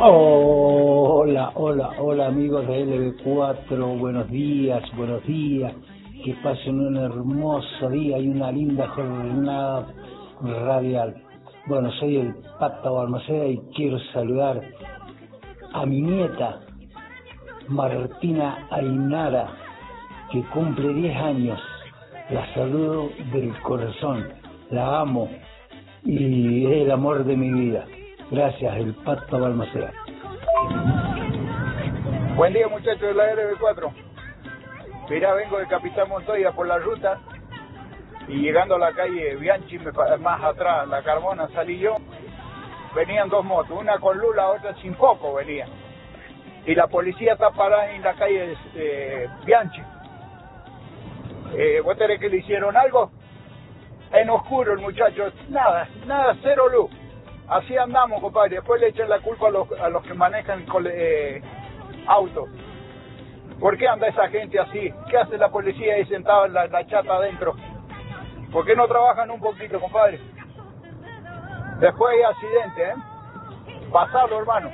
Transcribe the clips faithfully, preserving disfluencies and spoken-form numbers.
Hola, hola, hola amigos de L B cuatro, buenos días, buenos días, que pasen un hermoso día y una linda jornada radial. Bueno, soy el Pato Balmaceda y quiero saludar a mi nieta Martina Ainara, que cumple diez años. La saludo del corazón, la amo y es el amor de mi vida. Gracias, el Pato Balmaceda. Buen día, muchachos de la L B cuatro. Mirá, vengo de Capitán Montoya por la ruta y llegando a la calle Bianchi, más atrás, la Carmona, salí yo. Venían dos motos, una con Lula, otra sin foco venía. Y la policía está parada en la calle eh, Bianchi. Eh, ¿Vos tenés que le hicieron algo? En oscuro el muchacho, nada, nada, cero luz. Así andamos, compadre. Después le echan la culpa a los, a los que manejan eh, autos. ¿Por qué anda esa gente así? ¿Qué hace la policía ahí sentada en la, la chata adentro? ¿Por qué no trabajan un poquito, compadre? Después hay accidente, ¿eh? Pasado, hermano.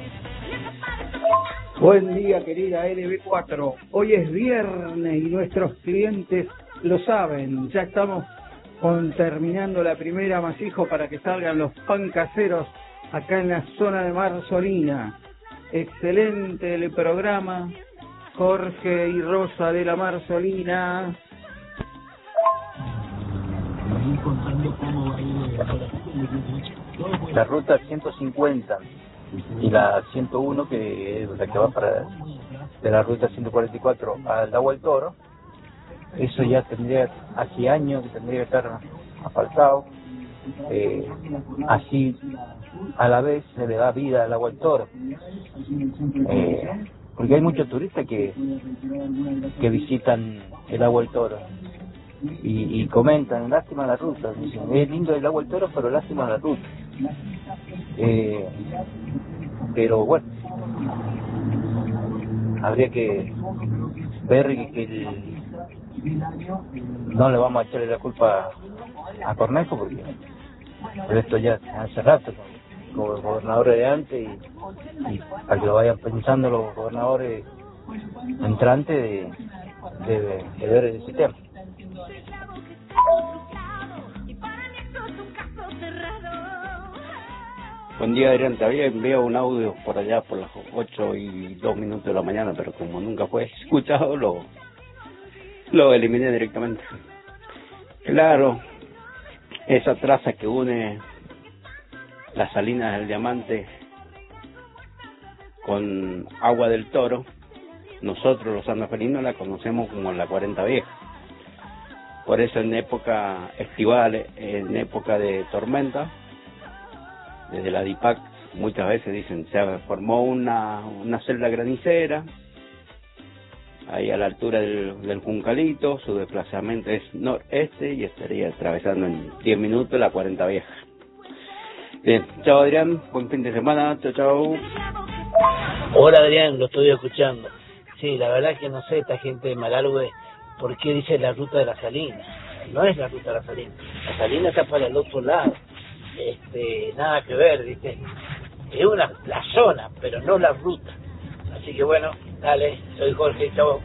Buen día, querida L B cuatro. Hoy es viernes y nuestros clientes lo saben. Ya estamos con terminando la primera amasijo para que salgan los pan caseros acá en la zona de Marzolina. Excelente el programa. Jorge y Rosa de la Marzolina. La ruta ciento cincuenta y la ciento uno, que es la que va para de la ruta ciento cuarenta y cuatro al Agua del Toro, eso ya tendría, hace años que tendría que estar asfaltado. Eh, así a la vez se le da vida al Agua del Toro, eh, porque hay muchos turistas que que visitan el Agua del Toro y, y comentan, lástima la ruta, dicen, es lindo el Agua del Toro, pero lástima la ruta. Eh, pero bueno, habría que ver que, que el, no le vamos a echarle la culpa a Cornejo, porque pero esto ya hace rato con los gobernadores de antes, y, y para que lo vayan pensando los gobernadores entrantes de, de, de ver el sistema. Buen día, Adrián. Te había enviado un audio por allá por las ocho y dos minutos de la mañana, pero como nunca fue escuchado, lo lo eliminé directamente. Claro, esa traza que une las Salinas del Diamante con Agua del Toro, nosotros los sanaferinos la conocemos como la cuarenta Vieja. Por eso en época estival, en época de tormenta, desde la DIPAC muchas veces dicen se formó una una celda granicera ahí a la altura del, del Juncalito, su desplazamiento es noreste y estaría atravesando en diez minutos la cuarenta Vieja. Bien, chao Adrián, buen fin de semana, chao chao. Hola Adrián, lo estoy escuchando. Sí, la verdad es que no sé esta gente de Malargüe por qué dice la ruta de la Salina. No es la ruta de la Salina, la Salina está para el otro lado. Este, nada que ver, ¿viste? Es una la zona, pero no la ruta. Así que bueno, dale, soy Jorge, chao.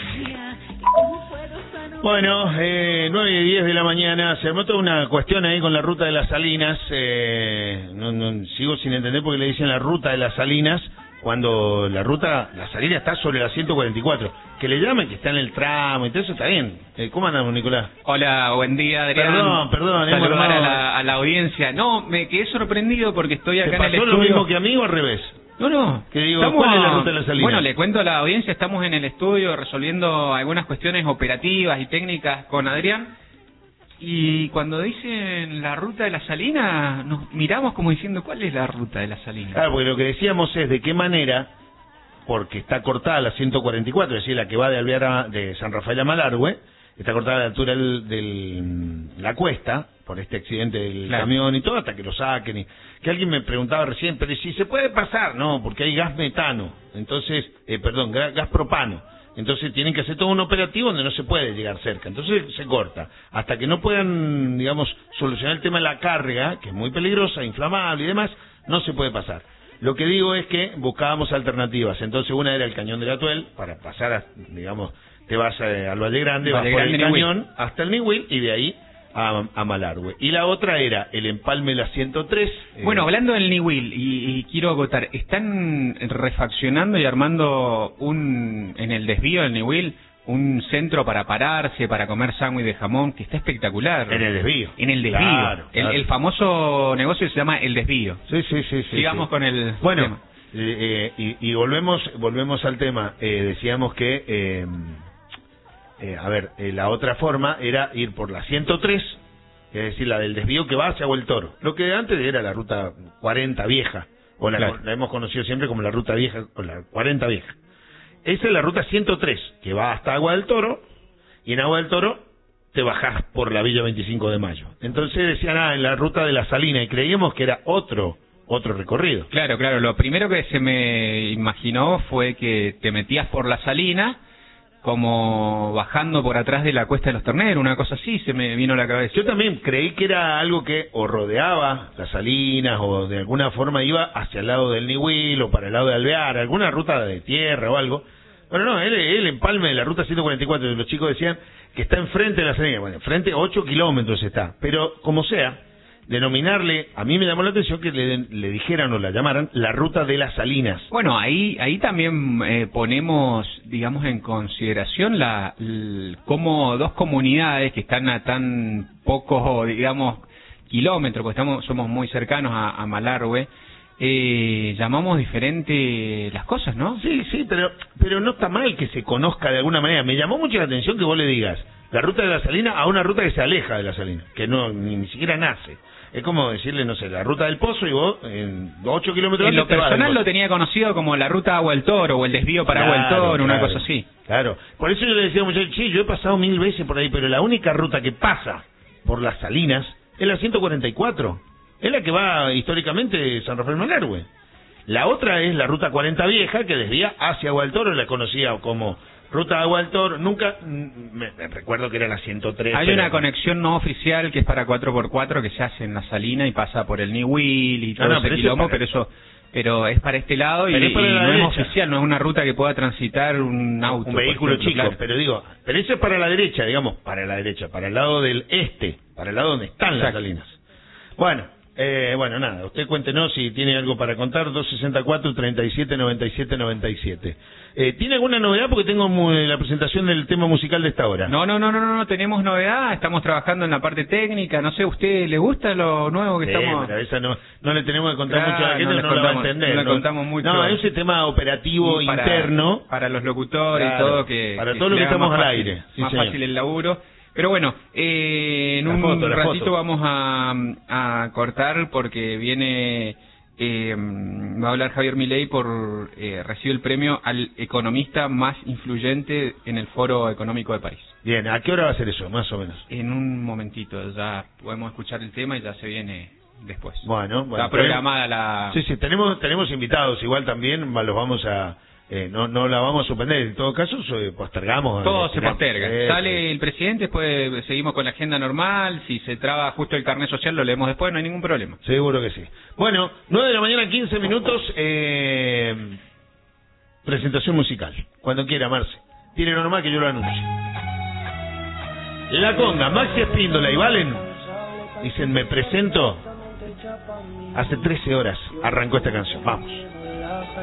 Bueno, eh, nueve y diez de la mañana, se armó toda una cuestión ahí con la ruta de las Salinas. Eh, no, no, sigo sin entender por qué le dicen la ruta de las Salinas, cuando la ruta, la salida está sobre la ciento cuarenta y cuatro. Que le llamen, que está en el tramo y todo eso está bien. Eh, ¿Cómo andamos, Nicolás? Hola, buen día, Adrián. Perdón, perdón. Saludar a la, a la audiencia. No, me quedé sorprendido porque estoy acá en el estudio. ¿Te pasó lo mismo que a mí o al revés? No, no. Que digo, estamos, ¿cuál es la ruta de la Salina? Bueno, le cuento a la audiencia, estamos en el estudio resolviendo algunas cuestiones operativas y técnicas con Adrián. Y cuando dicen la ruta de la Salina, nos miramos como diciendo, ¿cuál es la ruta de la Salina? Claro, porque lo que decíamos es de qué manera, porque está cortada la ciento cuarenta y cuatro, es decir, la que va de Alvear a, de San Rafael a Malargüe, está cortada a la altura del, del la cuesta, por este accidente del claro. camión y todo, hasta que lo saquen. Y que alguien me preguntaba recién, pero si se puede pasar, no, porque hay gas metano, entonces, eh, perdón, gas propano. Entonces tienen que hacer todo un operativo donde no se puede llegar cerca. Entonces se corta. Hasta que no puedan, digamos, solucionar el tema de la carga, que es muy peligrosa, inflamable y demás, no se puede pasar. Lo que digo es que buscábamos alternativas. Entonces una era el Cañón del Atuel, para pasar, a, digamos, te vas a, al Valle Grande, Valle vas por Grande, el cañón Nihuil. hasta el Nihuil y de ahí a, a Malargüe. Y la otra era el empalme la ciento tres. Eh, Bueno, hablando del Nihuil, y, y quiero acotar, están refaccionando y armando un en el desvío del Nihuil un centro para pararse, para comer sándwich de jamón, que está espectacular. En el desvío. En el desvío. Claro, el, claro. el famoso negocio se llama El Desvío. Sí, sí, sí. sí Sigamos sí. con el Bueno, tema. eh, eh, y, y volvemos volvemos al tema. Eh, decíamos que, eh, eh, a ver, eh, la otra forma era ir por la ciento tres, es decir, la del desvío que va hacia Agua del Toro. Lo que antes era la ruta cuarenta vieja, o la, Claro. la hemos conocido siempre como la ruta vieja, o la cuarenta vieja. Esa es la ruta ciento tres, que va hasta Agua del Toro, y en Agua del Toro te bajás por la Villa veinticinco de Mayo. Entonces decían, ah, en la ruta de la Salina, y creíamos que era otro otro recorrido. Claro, claro. Lo primero que se me imaginó fue que te metías por la Salina, como bajando por atrás de la Cuesta de los Terneros, una cosa así, se me vino a la cabeza. Yo también creí que era algo que o rodeaba las Salinas o de alguna forma iba hacia el lado del Nihuil o para el lado de Alvear, alguna ruta de tierra o algo. Pero no, él, él empalme de la ruta ciento cuarenta y cuatro, los chicos decían que está enfrente de la Salina. Bueno, enfrente ocho kilómetros está, pero como sea, denominarle, a mí me llamó la atención que le, le dijeran o la llamaran la ruta de las Salinas. Bueno, ahí ahí también eh, ponemos, digamos, en consideración la l- cómo dos comunidades que están a tan pocos, digamos, kilómetros, porque estamos somos muy cercanos a, a Malargüe, eh, llamamos diferente las cosas, ¿no? Sí, sí, pero pero no está mal que se conozca de alguna manera. Me llamó mucho la atención que vos le digas la ruta de la Salina a una ruta que se aleja de la Salina, que no ni, ni siquiera nace. Es como decirle, no sé, la ruta del Pozo y vos en ocho kilómetros En lo antes te vas del personal Pozo. lo tenía conocido como la ruta Agua del Toro o el desvío para Agua del Claro, Toro, una claro, cosa así. Claro, por eso yo le decía a muchachos, sí, yo he pasado mil veces por ahí, pero la única ruta que pasa por las Salinas es la ciento cuarenta y cuatro. Es la que va históricamente San Rafael Malargüe. La otra es la ruta cuarenta vieja que desvía hacia Agua del Toro, la conocía como ruta de Agua del Toro. Nunca, mm, me, me recuerdo que era la ciento tres. Hay pero... una conexión no oficial que es para cuatro por cuatro que se hace en la Salina y pasa por el Nihuil y todo No, no, ese pero eso quilombo, es para- pero eso pero es para este lado y, Pero es para y la no es derecha. oficial, no es una ruta que pueda transitar un auto. un por vehículo ejemplo, chico, claro. pero digo, pero eso es para la derecha, digamos, para la derecha, para el lado del este, para el lado donde están las Exacto. Salinas. Bueno, eh, bueno, nada, usted cuéntenos si tiene algo para contar, dos sesenta y cuatro, treinta y siete, noventa y siete, noventa y siete. Eh, ¿Tiene alguna novedad? Porque tengo mu- la presentación del tema musical de esta hora. No, no, no, no, no, no tenemos novedad, estamos trabajando en la parte técnica, no sé, ¿usted le gusta lo nuevo que Sí, estamos...? pero esa no, no le tenemos que contar Claro, mucho a la gente, no no, le la va a contamos- entender. no le contamos mucho. No, es un tema operativo para, interno. para los locutores Claro, y todo que para que todo lo se que haga estamos más al fácil, aire. Sí, más señor. fácil el laburo. Pero bueno, eh, en La un foto, la ratito foto. vamos a, a cortar porque viene eh, va a hablar Javier Milei por eh, recibe el premio al economista más influyente en el Foro Económico de París. Bien, ¿a qué hora va a ser eso, más o menos? En un momentito ya podemos escuchar el tema y ya se viene después. Bueno, bueno. Está programada la... Sí, sí, tenemos tenemos invitados, igual también va- los vamos a... Eh, no no la vamos a suspender, en todo caso so- postergamos. Todo eh, se tiramos. posterga. Eh, Sale el presidente, después seguimos con la agenda normal. Si se traba justo el carnet social, lo leemos después, no hay ningún problema. Seguro que sí. Bueno, nueve de la mañana, quince minutos, eh, presentación musical. Cuando quiera, Marce. Tiene normal que yo lo anuncie. La Conga, Maxi Espíndola y Valen dicen, me presento. Hace trece horas arrancó esta canción. Vamos.